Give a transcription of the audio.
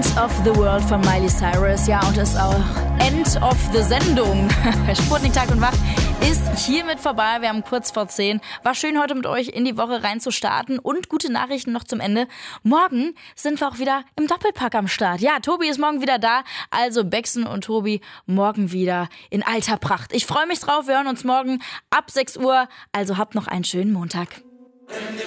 End of the World von Miley Cyrus. Ja, und ist auch End of the Sendung. Sputnik Tag und Wach ist hiermit vorbei. Wir haben kurz vor 10. War schön, heute mit euch in die Woche rein zu starten. Und gute Nachrichten noch zum Ende. Morgen sind wir auch wieder im Doppelpack am Start. Ja, Tobi ist morgen wieder da. Also Bexen und Tobi morgen wieder in alter Pracht. Ich freue mich drauf. Wir hören uns morgen ab 6 Uhr. Also habt noch einen schönen Montag.